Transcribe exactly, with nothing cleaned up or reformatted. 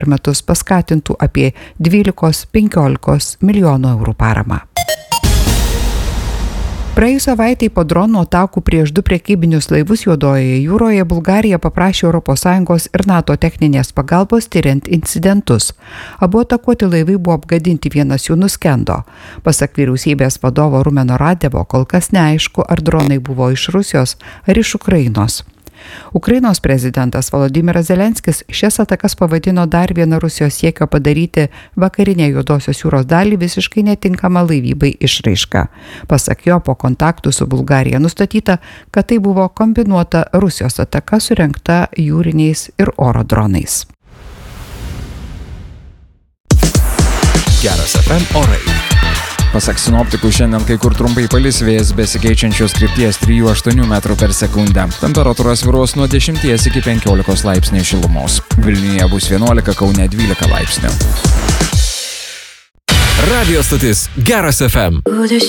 per metus paskatintų apie dvylika penkiolika milijonų eurų paramą. Praėjusią savaitę po dronų atakų prieš du prekybinius laivus Juodojoje jūroje Bulgarija paprašė Europos Sąjungos ir NATO techninės pagalbos tyriant incidentus. Abu atakuoti laivai buvo apgadinti, vienas jų nuskendo. Pasak vyriausybės vadovo Rumeno Radevo, kol kas neaišku, ar dronai buvo iš Rusijos ar iš Ukrainos. Ukrainos prezidentas Volodymyras Zelenskis šias atakas pavadino dar vieną Rusijos siekio padaryti vakarinę Juodosios jūros dalį visiškai netinkamą laivybai išraišką. Pasak jo, po kontaktų su Bulgarija nustatyta, kad tai buvo kombinuota Rusijos ataka surengta jūriniais ir oro dronais. Geras F M orai. Pasak sinoptikų, šiandien kai kur trumpai palis, vėjas besikeičiančios krypties trijų aštuonių metrų per sekundę. Temperatūra svyruos nuo dešimties iki penkiolikos laipsnių šilumos. Vilniuje bus vienuolika, Kaune dvylika laipsnių. Radio stotis Geras F M.